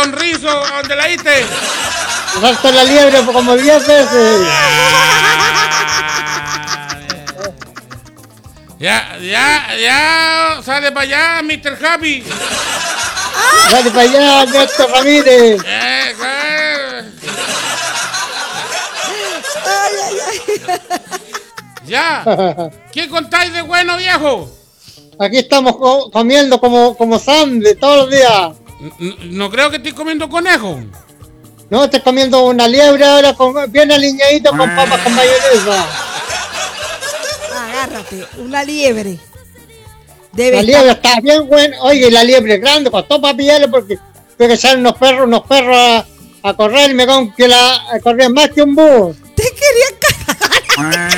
con rizo, ¿dónde la diste? Salto la liebre como 10 veces. Ya, sale para allá, Mr. Happy. Sale para allá, Néstor Ramírez. Ya. ¿Qué contáis de bueno, viejo? Aquí estamos comiendo como sangre todos los días. No creo que estés comiendo conejo. No, estoy comiendo una liebre ahora bien aliñadito con papas con mayonesa. Agárrate, una liebre. La liebre está bien buena. Oye, la liebre es grande, costó para pillarla porque tuve que echar unos perros a correr y me con que corrían más que un búho. Te quería cagar.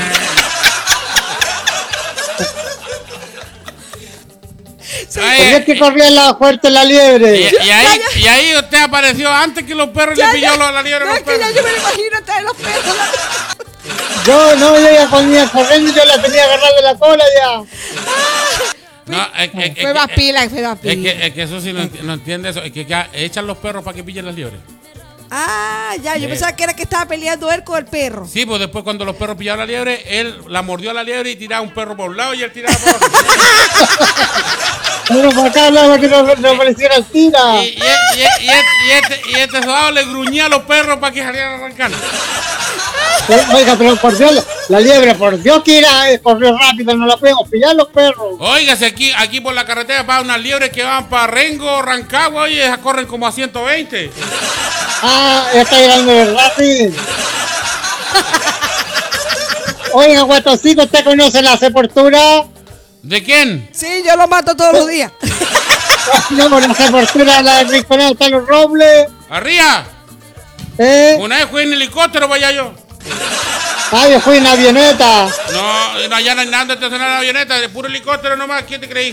¿Por qué es que corría la fuerte la liebre? Y ahí usted apareció antes que los perros y le pilló la liebre. No, es que ya yo me lo imagino traer los perros. Yo ya ponía corriendo y yo la tenía agarrada de la cola ya. No, fue más pila. Es que eso sí no entiende eso. Es que echan los perros para que pillen las liebres. Ah, ya, yo pensaba que era que estaba peleando él con el perro. Sí, pues después cuando los perros pillaron la liebre, él la mordió a la liebre y tiraba un perro por un lado y él tiraba por otro. Uno para acá hablaba que no apareciera el tira. Y este soldado le gruñía a los perros para que salieran arrancando. Oiga, pero por Dios, la liebre, por Dios que corrió rápido, no la podemos pillar los perros. Óigase, aquí por la carretera para unas liebres que van para Rengo, Rancagua, oye, esas corren como a 120. Ah, está llegando de verdad, sí. Oiga, guatocito, ¿usted conoce la sepultura? ¿De quién? Sí, yo lo mato todos los días. No, la sepultura, la del Rinconado, está los Robles. ¡Arriba! Una vez fui en helicóptero para allá yo. Ah, yo fui en avioneta. No, allá no hay nada de estacionar en avioneta, de puro helicóptero nomás. ¿Quién te creí?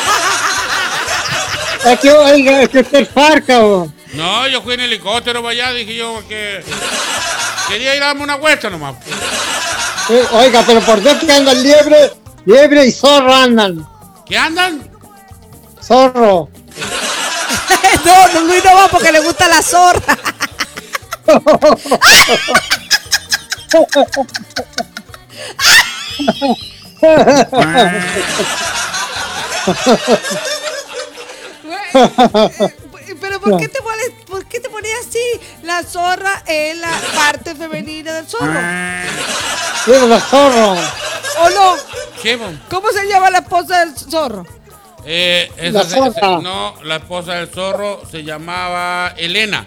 Es que, oiga, es que usted es farca, No, yo fui en helicóptero para allá, dije yo, porque quería ir a darme una vuelta nomás. Oiga, pero por Dios que andan liebre y zorro andan. ¿Qué andan? Zorro. No, Luis no va porque le gusta la zorra. Pero ¿por qué te ponías así? La zorra es la parte femenina del zorro. Digo, la zorro. ¿O no? ¿Qué, bon? ¿Cómo se llama la esposa del zorro? La zorra. No, la esposa del zorro se llamaba Elena.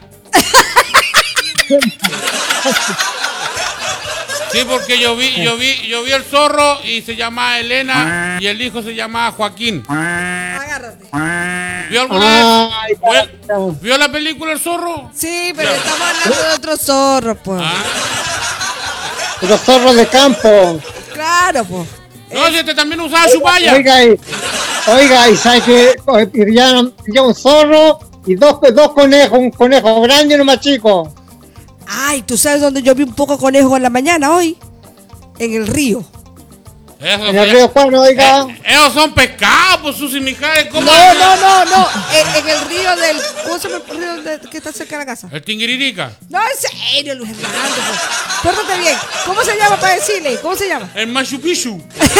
Sí, porque yo vi el zorro y se llamaba Elena y el hijo se llamaba Joaquín. Agárrate. ¿Vio alguna vez? ¿Vio la película El Zorro? Sí, pero estamos hablando de otro zorro, pues. Los zorros de campo. Claro, pues. No, si este también usaba su valla. Oiga, y sabe que ya un zorro y dos conejos, un conejo grande y uno más chico. Ay, ¿tú sabes dónde yo vi un poco conejo en la mañana hoy? En el río. En el río Juan, oiga. Esos son pescados, pues sus similares. No. En el río del... ¿Cómo se llama el río que está cerca de la casa? El Tinguiririca. No, en serio, Luis Hernando. Pórtate bien. ¿Cómo se llama para decirle? ¿Cómo se llama? El Machu Picchu.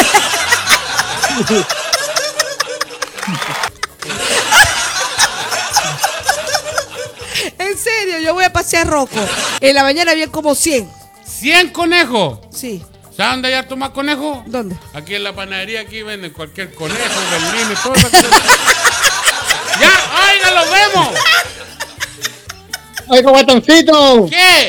En serio, yo voy a pasear Rocco. En la mañana había como 100. ¿100 conejos? Sí. ¿Sabes dónde hay harto más conejos? ¿Dónde? Aquí en la panadería, aquí venden cualquier conejo, berlines, todo eso. ¡Ya! ¡Oiga, los vemos! Oiga, guatoncito. ¿Qué?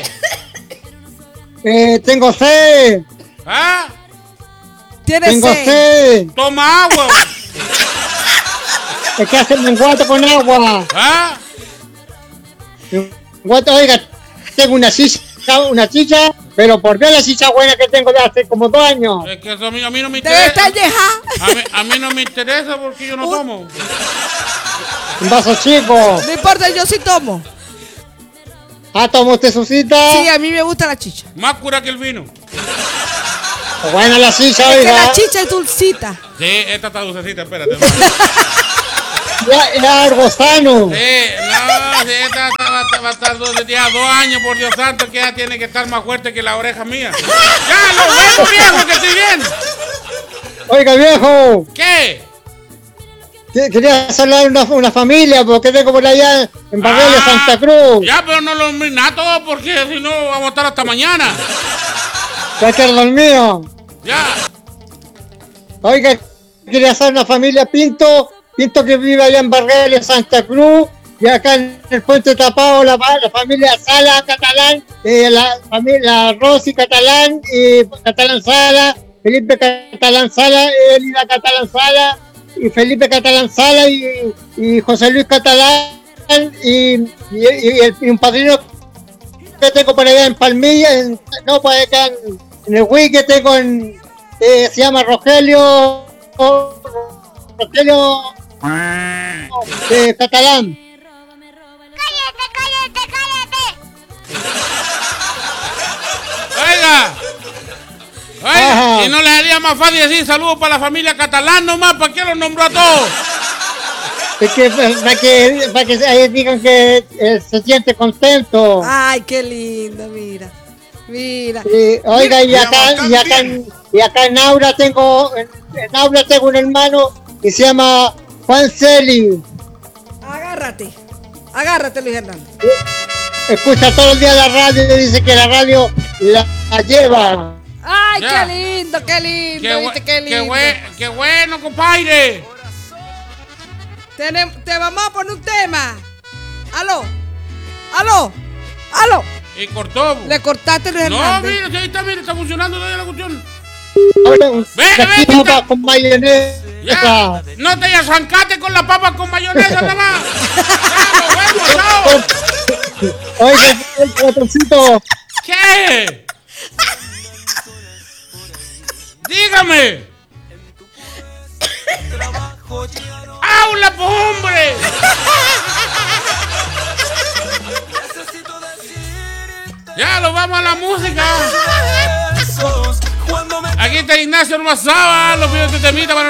Tengo sed. ¿Ah? Tengo sed. Toma agua. Es que hacen guato con agua. ¿Ah? Guato, oiga, tengo una chicha, pero por Dios la chicha buena que tengo de hace como 2 años. Es que eso a mí no me Debe interesa. estar deja. A mí no me interesa porque yo no tomo. Un vaso chico. No importa, yo sí tomo. Ah, ¿toma usted su cita? Sí, a mí me gusta la chicha. Más cura que el vino. Buena la chicha, Es que oiga. la chicha es dulcita. Sí, esta está dulcecita, espérate. Ya, algo sano. Sí, no, sí, esta está va a estar 2 años, por Dios santo, que ya tiene que estar más fuerte que la oreja mía. Ya, lo veo, viejo, que estoy bien. Oiga, viejo. ¿Qué? Quería saludar una familia, porque tengo por allá en Barrio de Santa Cruz. Ya, pero no lo mira todo, porque si no vamos a estar hasta mañana. Va a quedar dormido. Ya. Oiga, quería hacer una familia Pinto que vive allá en Barrio de Santa Cruz. Y acá en el Puente Tapado, la familia Sala Catalán, la familia Rosy Catalán, Catalán Sala, Felipe Catalán Sala, Elida Catalán Sala, y Felipe Catalán Sala, y José Luis Catalán, y un padrino que tengo por allá en Palmilla, pues acá en el Wii que tengo se llama Rogelio Catalán. Oiga, y no le haría más fácil decir saludos para la familia Catalán nomás, ¿para qué los nombró a todos? Es que para que ellos digan que se siente contento. Ay, qué lindo, mira. Oiga, y acá en Aura tengo un hermano que se llama Juan Celi. Agárrate, Luis Hernández. Escucha todos los días la radio y dice que la radio la lleva. Ay, Ya. qué lindo, ¿viste? Qué lindo. Qué bueno, compadre. Te vamos a poner un tema. Aló. Y cortó. Le cortaste, Luis No, Hernández. mira, está funcionando todavía la cuestión. Ven, papa con mayonesa. Ya. No te arrancaste con la papa con mayonesa nada más. Ya, nos vemos, chao. Oiga, el ratoncito. ¿Qué? Dígame. ¡Habla, pues, hombre! Ya, lo vamos a la música. Aquí está Ignacio Ormazaba, los videos de temita para